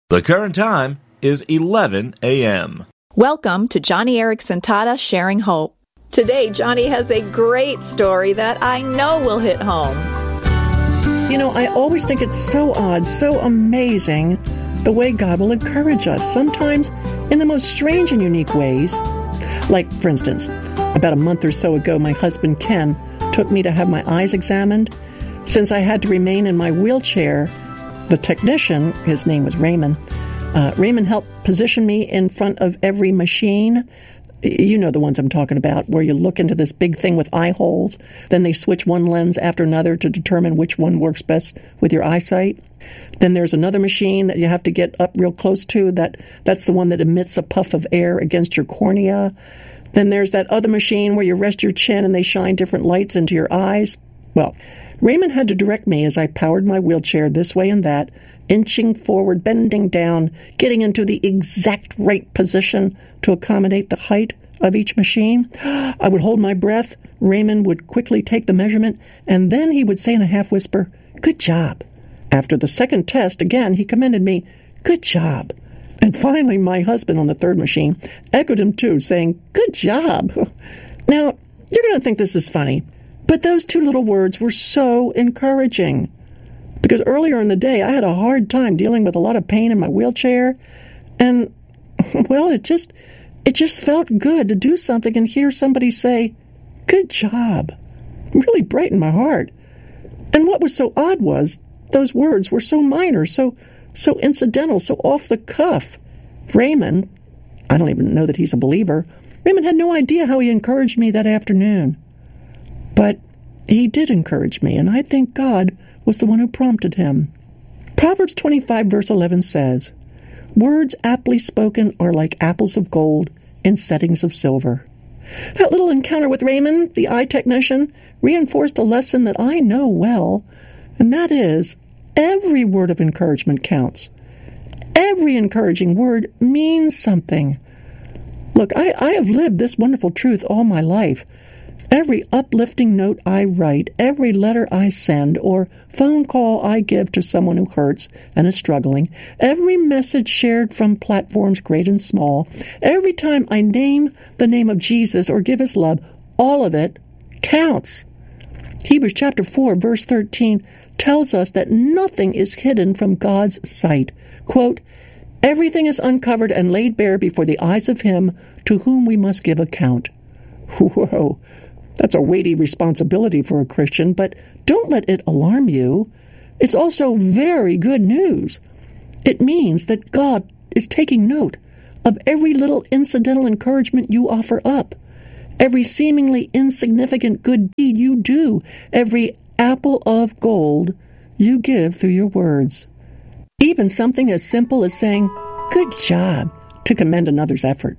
The current time is 11 a.m. Welcome to Johnny Erickson Tata Sharing Hope. Today, Johnny has a great story that I know will hit home. You know, I always think it's so odd, so amazing, the way God will encourage us, sometimes in the most strange and unique ways. Like, for instance, about a month or so ago, my husband Ken took me to have my eyes examined. Since I had to remain in my wheelchair, the technician, his name was Raymond, Raymond helped position me in front of every machine. You know the ones I'm talking about, where you look into this big thing with eye holes. Then they switch one lens after another to determine which one works best with your eyesight. Then there's another machine that you have to get up real close to. That's the one that emits a puff of air against your cornea. Then there's that other machine where you rest your chin and they shine different lights into your eyes. Well, Raymond had to direct me as I powered my wheelchair this way and that, inching forward, bending down, getting into the exact right position to accommodate the height of each machine. I would hold my breath. Raymond would quickly take the measurement, and then he would say in a half whisper, "Good job." After the second test, again, he commended me, "Good job." And finally, my husband on the third machine echoed him too, saying, "Good job." Now, you're going to think this is funny, but those two little words were so encouraging. Because earlier in the day, I had a hard time dealing with a lot of pain in my wheelchair. And, well, it just felt good to do something and hear somebody say, "Good job." It really brightened my heart. And what was so odd was, those words were so minor, so incidental, so off the cuff. Raymond, I don't even know that he's a believer, Raymond had no idea how he encouraged me that afternoon. But he did encourage me, and I think God was the one who prompted him. Proverbs 25, verse 11 says, "Words aptly spoken are like apples of gold in settings of silver." That little encounter with Raymond, the eye technician, reinforced a lesson that I know well, and that is, every word of encouragement counts. Every encouraging word means something. Look, I have lived this wonderful truth all my life. Every uplifting note I write, every letter I send, or phone call I give to someone who hurts and is struggling, every message shared from platforms great and small, every time I name the name of Jesus or give his love, all of it counts. Hebrews chapter 4, verse 13 tells us that nothing is hidden from God's sight. Quote, "Everything is uncovered and laid bare before the eyes of him to whom we must give account." Whoa. That's a weighty responsibility for a Christian, but don't let it alarm you. It's also very good news. It means that God is taking note of every little incidental encouragement you offer up, every seemingly insignificant good deed you do, every apple of gold you give through your words. Even something as simple as saying, "Good job," to commend another's effort.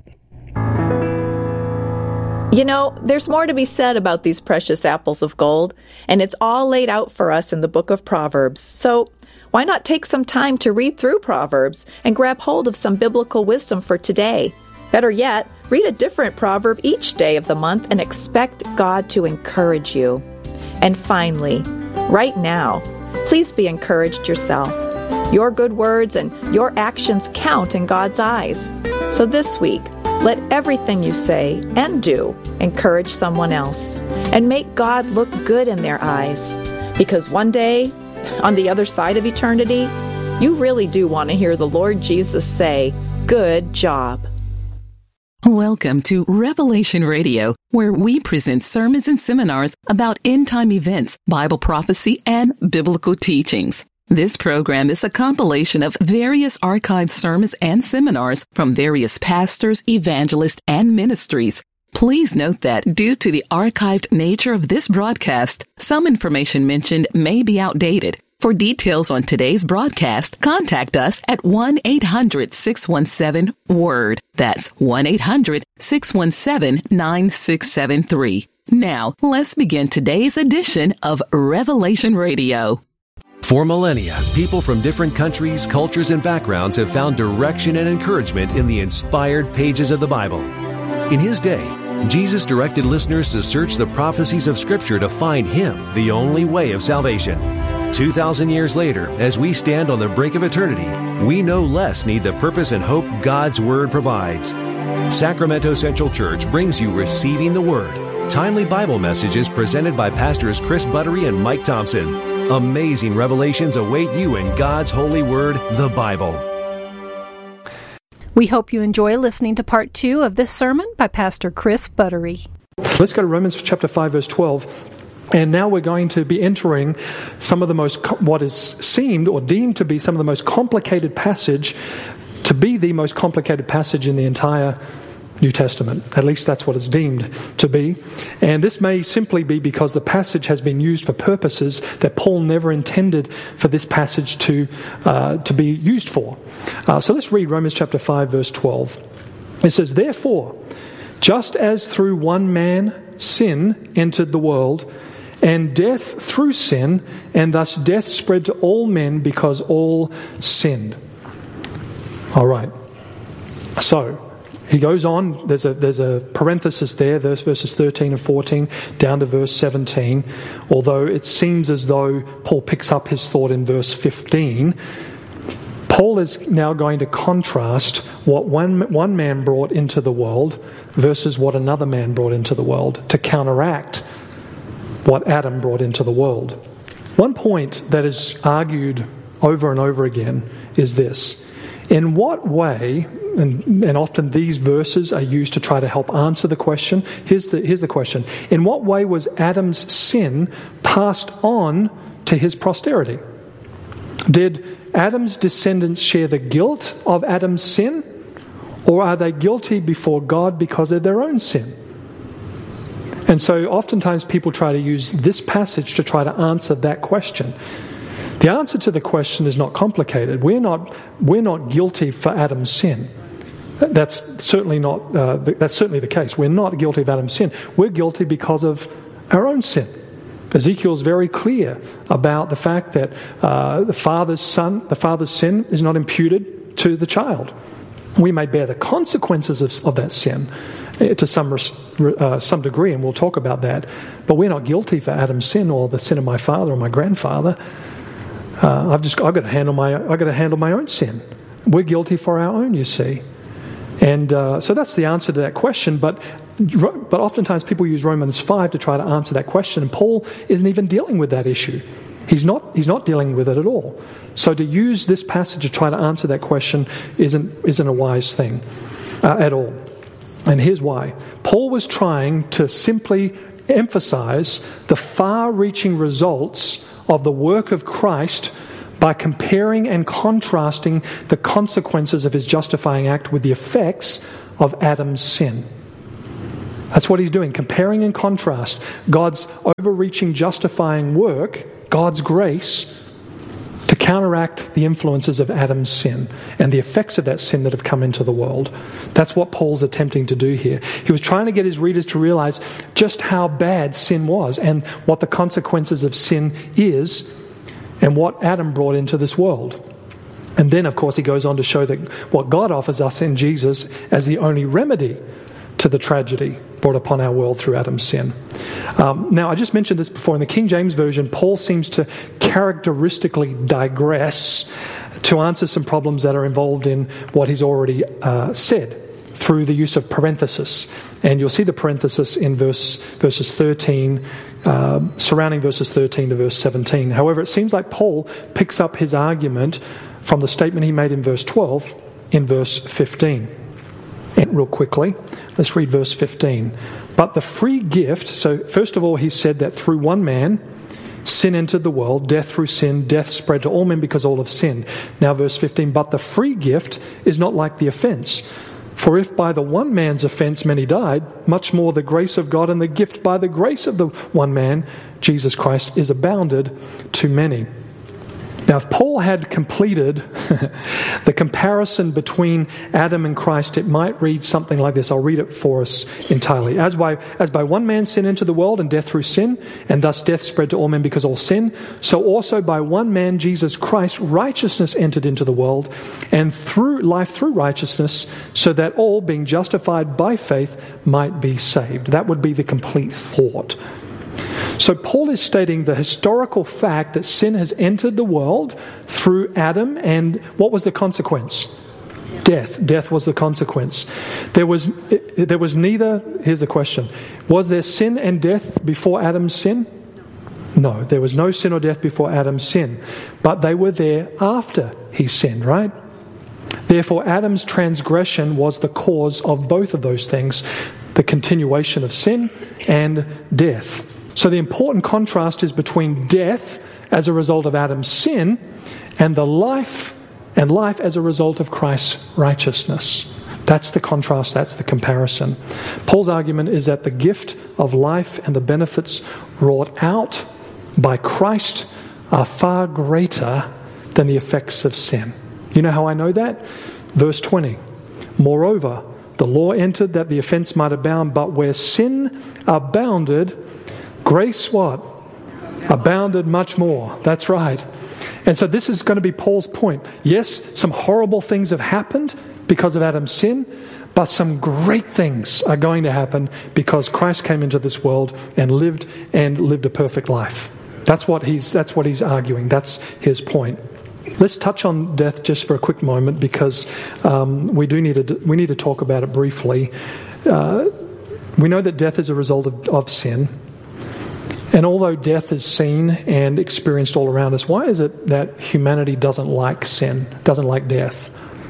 You know, there's more to be said about these precious apples of gold, and it's all laid out for us in the book of Proverbs. So why not take some time to read through Proverbs and grab hold of some biblical wisdom for today? Better yet, read a different proverb each day of the month and expect God to encourage you. And finally, right now, please be encouraged yourself. Your good words and your actions count in God's eyes. So this week, let everything you say and do encourage someone else and make God look good in their eyes. Because one day, on the other side of eternity, you really do want to hear the Lord Jesus say, "Good job." Welcome to Revelation Radio, where we present sermons and seminars about end-time events, Bible prophecy, and biblical teachings. This program is a compilation of various archived sermons and seminars from various pastors, evangelists, and ministries. Please note that due to the archived nature of this broadcast, some information mentioned may be outdated. For details on today's broadcast, contact us at 1-800-617-WORD. That's 1-800-617-9673. Now, let's begin today's edition of Revelation Radio. For millennia, people from different countries, cultures, and backgrounds have found direction and encouragement in the inspired pages of the Bible. In his day, Jesus directed listeners to search the prophecies of Scripture to find Him, the only way of salvation. 2,000 years later, as we stand on the brink of eternity, we no less need the purpose and hope God's Word provides. Sacramento Central Church brings you Receiving the Word, timely Bible messages presented by Pastors Chris Buttery and Mike Thompson. Amazing revelations await you in God's holy Word, the Bible. We hope you enjoy listening to part 2 of this sermon by Pastor Chris Buttery. Let's go to Romans chapter 5, verse 12. And now we're going to be entering some of the most, what is seemed or deemed to be some of the most complicated passage, to be the most complicated passage in the entire New Testament. At least that's what it's deemed to be. And this may simply be because the passage has been used for purposes that Paul never intended for this passage to be used for. So let's read Romans chapter 5, verse 12. It says, "Therefore, just as through one man sin entered the world, and death through sin, and thus death spread to all men because all sinned." All right. So he goes on. There's a parenthesis there, verses 13 and 14, down to verse 17. Although it seems as though Paul picks up his thought in verse 15. Paul is now going to contrast what one man brought into the world versus what another man brought into the world to counteract what Adam brought into the world. One point that is argued over and over again is this: in what way, and often these verses are used to try to help answer the question. Here's the question: in what way was Adam's sin passed on to his posterity? Did Adam's descendants share the guilt of Adam's sin, or are they guilty before God because of their own sin? And so oftentimes people try to use this passage to try to answer that question. The answer to the question is not complicated. We're not guilty for Adam's sin. That's certainly the case. We're not guilty of Adam's sin. We're guilty because of our own sin. Ezekiel's very clear about the fact that the father's sin is not imputed to the child. We may bear the consequences of that sin to some degree, and we'll talk about that. But we're not guilty for Adam's sin or the sin of my father or my grandfather. I've got to handle my own sin. We're guilty for our own, you see. And so that's the answer to that question. But oftentimes people use Romans 5 to try to answer that question, and Paul isn't even dealing with that issue. He's not dealing with it at all. So to use this passage to try to answer that question isn't a wise thing at all. And here's why. Paul was trying to simply emphasize the far-reaching results of the work of Christ by comparing and contrasting the consequences of his justifying act with the effects of Adam's sin. That's what he's doing, comparing and contrast God's overreaching justifying work, God's grace, to counteract the influences of Adam's sin and the effects of that sin that have come into the world. That's what Paul's attempting to do here. He was trying to get his readers to realize just how bad sin was and what the consequences of sin is and what Adam brought into this world. And then, of course, he goes on to show that what God offers us in Jesus as the only remedy to the tragedy brought upon our world through Adam's sin. Now, I just mentioned this before. In the King James Version, Paul seems to characteristically digress to answer some problems that are involved in what he's already said through the use of parenthesis. And you'll see the parenthesis in verses 13, surrounding verses 13 to verse 17. However, it seems like Paul picks up his argument from the statement he made in verse 12 in verse 15. And real quickly, let's read verse 15. But the free gift, so first of all he said that through one man sin entered the world, death through sin, death spread to all men because all have sinned. Now verse 15, but the free gift is not like the offense. For if by the one man's offense many died, much more the grace of God and the gift by the grace of the one man, Jesus Christ, is abounded to many. Now, if Paul had completed the comparison between Adam and Christ, it might read something like this. I'll read it for us entirely. As by one man sin entered the world, and death through sin, and thus death spread to all men because all sin, so also by one man, Jesus Christ, righteousness entered into the world, and through life through righteousness, so that all, being justified by faith, might be saved. That would be the complete thought. So Paul is stating the historical fact that sin has entered the world through Adam, and what was the consequence? Death. Death was the consequence. There was neither, here's the question, was there sin and death before Adam's sin? No, there was no sin or death before Adam's sin, but they were there after he sinned, right? Therefore, Adam's transgression was the cause of both of those things, the continuation of sin and death. So the important contrast is between death as a result of Adam's sin and the life as a result of Christ's righteousness. That's the contrast, that's the comparison. Paul's argument is that the gift of life and the benefits wrought out by Christ are far greater than the effects of sin. You know how I know that? Verse 20. Moreover, the law entered that the offense might abound, but where sin abounded, grace what? Abounded much more. That's right. And so this is going to be Paul's point. Yes, some horrible things have happened because of Adam's sin, but some great things are going to happen because Christ came into this world and lived a perfect life. That's what he's arguing. That's his point. Let's touch on death just for a quick moment because we need to talk about it briefly. We know that death is a result of sin. And although death is seen and experienced all around us, why is it that humanity doesn't like sin, doesn't like death?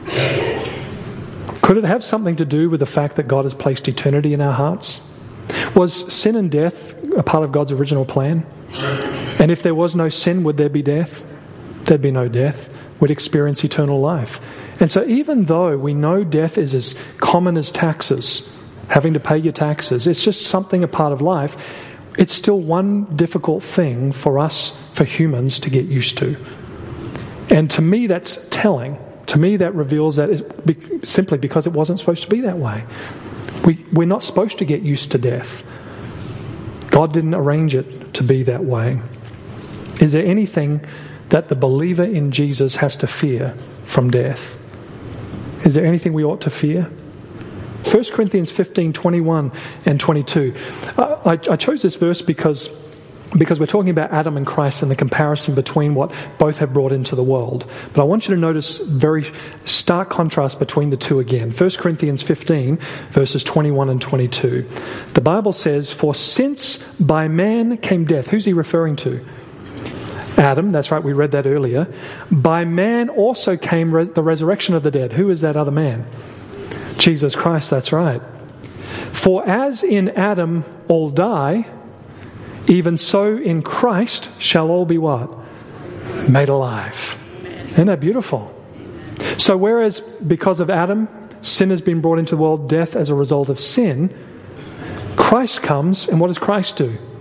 Could it have something to do with the fact that God has placed eternity in our hearts? Was sin and death a part of God's original plan? And if there was no sin, would there be death? There'd be no death. We'd experience eternal life. And so even though we know death is as common as taxes, having to pay your taxes, it's just something a part of life, it's still one difficult thing for us, for humans, to get used to. And to me, that's telling. To me, that reveals that it's simply because it wasn't supposed to be that way. We're not supposed to get used to death. God didn't arrange it to be that way. Is there anything that the believer in Jesus has to fear from death? Is there anything we ought to fear? 1 Corinthians 15, 21 and 22. I chose this verse because we're talking about Adam and Christ and the comparison between what both have brought into the world. But I want you to notice very stark contrast between the two again. 1 Corinthians 15, verses 21 and 22. The Bible says, "For since by man came death," who's he referring to? Adam, that's right, we read that earlier. "By man also came the resurrection of the dead." Who is that other man? Jesus Christ, that's right. "For as in Adam all die, even so in Christ shall all be what? Made alive." Isn't that beautiful? So whereas because of Adam, sin has been brought into the world, death as a result of sin, Christ comes, and what does Christ do?